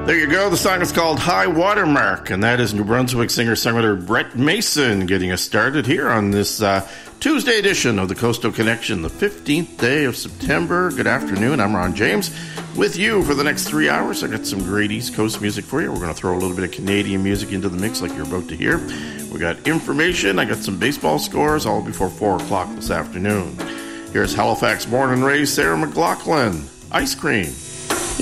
There you go. The song is called High Watermark, and that is New Brunswick singer-songwriter Brett Mason getting us started here on this Tuesday edition of the Coastal Connection, the 15th day of September. Good afternoon. I'm Ron James with you for the next 3 hours. I got some great East Coast music for you. We're going to throw a little bit of Canadian music into the mix like you're about to hear. We got information. I got some baseball scores all before 4 o'clock this afternoon. Here's Halifax born and raised Sarah McLachlan, Ice Cream.